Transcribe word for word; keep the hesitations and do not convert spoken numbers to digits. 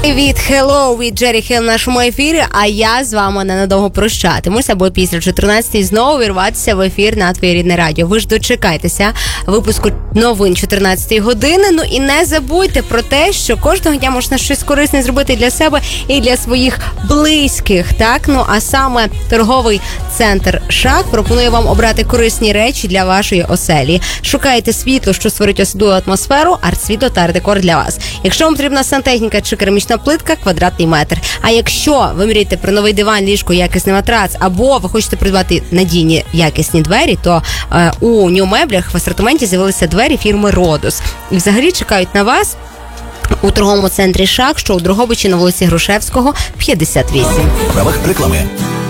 Від Hello, від Джері Хейл в нашому ефірі, а я з вами ненадовго прощатимуся, бо після чотирнадцятої знову вірватися в ефір на твоє рідне радіо. Ви ж дочекайтеся випуску новин чотирнадцятої години. Ну і не забудьте про те, що кожного дня можна щось корисне зробити для себе і для своїх близьких. Так, ну а саме торговий центр «Шаг» пропонує вам обрати корисні речі для вашої оселі. Шукайте світло, що створить особливу атмосферу, арт-світло та арт-декор для вас. Якщо вам потрібна сантехніка чи керамічна плитка, квадратний метр. А якщо ви мрієте про новий диван, ліжко, якісний матрац, або ви хочете придбати надійні якісні двері, то е, у Нью-меблях в асортименті з'явилися двері фірми «Родос». І взагалі чекають на вас у торговому центрі «Шаг», що у Дрогобичі на вулиці Грушевського, п'ятдесят вісім. В правах реклами.